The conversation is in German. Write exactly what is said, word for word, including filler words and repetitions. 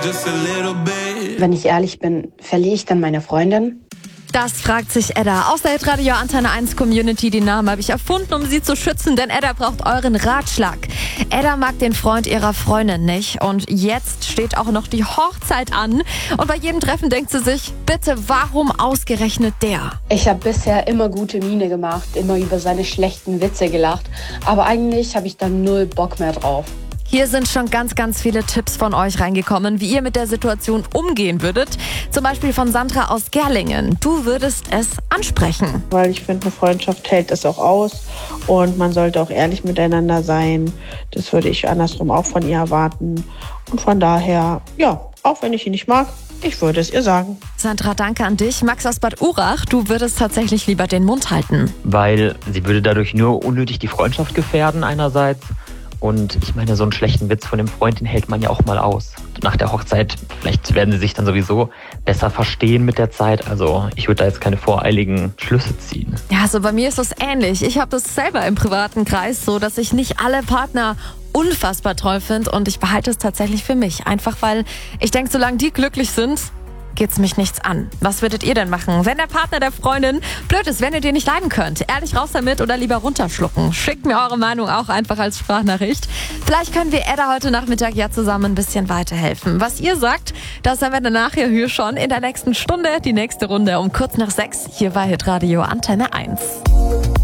just a little bit. Wenn ich ehrlich bin, verliere ich dann meine Freundin? Das fragt sich Edda aus der Hitradio Antenne eins Community. Die Namen habe ich erfunden, um sie zu schützen, denn Edda braucht euren Ratschlag. Edda mag den Freund ihrer Freundin nicht und jetzt steht auch noch die Hochzeit an. Und bei jedem Treffen denkt sie sich, bitte, warum ausgerechnet der? Ich habe bisher immer gute Miene gemacht, immer über seine schlechten Witze gelacht, aber eigentlich habe ich dann null Bock mehr drauf. Hier sind schon ganz, ganz viele Tipps von euch reingekommen, wie ihr mit der Situation umgehen würdet. Zum Beispiel von Sandra aus Gerlingen. Du würdest es ansprechen. Weil ich finde, eine Freundschaft hält es auch aus und man sollte auch ehrlich miteinander sein. Das würde ich andersrum auch von ihr erwarten. Und von daher, ja, auch wenn ich ihn nicht mag, ich würde es ihr sagen. Sandra, danke an dich. Max aus Bad Urach, du würdest tatsächlich lieber den Mund halten. Weil sie würde dadurch nur unnötig die Freundschaft gefährden einerseits. Und ich meine, so einen schlechten Witz von dem Freund, den hält man ja auch mal aus. Nach der Hochzeit, vielleicht werden sie sich dann sowieso besser verstehen mit der Zeit. Also ich würde da jetzt keine voreiligen Schlüsse ziehen. Ja, also bei mir ist das ähnlich. Ich habe das selber im privaten Kreis so, dass ich nicht alle Partner unfassbar toll finde. Und ich behalte es tatsächlich für mich. Einfach weil ich denke, solange die glücklich sind, geht's mich nichts an. Was würdet ihr denn machen, wenn der Partner der Freundin blöd ist, wenn ihr den nicht leiden könnt? Ehrlich raus damit oder lieber runterschlucken? Schickt mir eure Meinung auch einfach als Sprachnachricht. Vielleicht können wir Edda heute Nachmittag ja zusammen ein bisschen weiterhelfen. Was ihr sagt, das haben wir dann nachher hier schon in der nächsten Stunde. Die nächste Runde um kurz nach sechs hier bei Hitradio Antenne eins.